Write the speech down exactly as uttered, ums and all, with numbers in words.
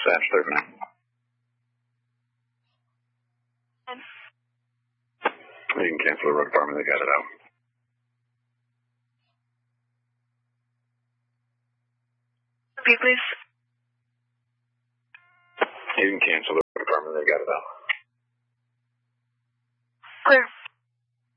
Sash third man. You can cancel the road department, they got it out. Repeat, please. You can cancel the road department, they got it out. Clear.